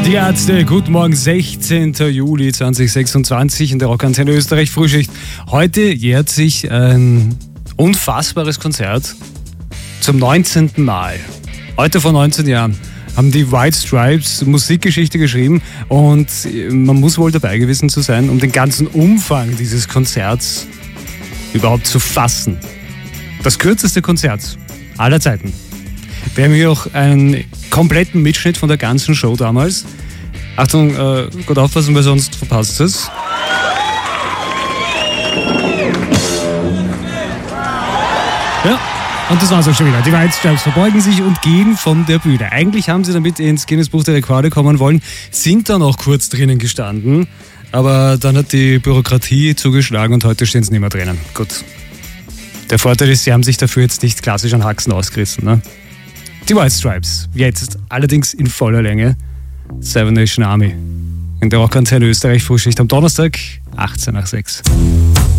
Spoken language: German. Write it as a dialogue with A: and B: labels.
A: Die Ärzte, guten Morgen, 16. Juli 2026 in der Rockantenne Österreich Frühschicht. Heute jährt sich ein unfassbares Konzert zum 19. Mal. Heute vor 19 Jahren haben die White Stripes Musikgeschichte geschrieben und man muss wohl dabei gewesen zu sein, um den ganzen Umfang dieses Konzerts überhaupt zu fassen. Das kürzeste Konzert aller Zeiten. Wir haben hier auch einen kompletten Mitschnitt von der ganzen Show damals. Achtung, gut aufpassen, weil sonst verpasst es. Ja, und das war's auch schon wieder. Die White Stripes verbeugen sich und gehen von der Bühne. Eigentlich haben sie damit ins Guinness-Buch der Rekorde kommen wollen, sind dann auch kurz drinnen gestanden, aber dann hat die Bürokratie zugeschlagen und heute stehen sie nicht mehr drinnen. Gut. Der Vorteil ist, sie haben sich dafür jetzt nicht klassisch an Haxen ausgerissen, ne? Die White Stripes, jetzt allerdings in voller Länge. Seven Nation Army. In der Rockantenne Österreich Frühschicht am Donnerstag, 18 nach 6.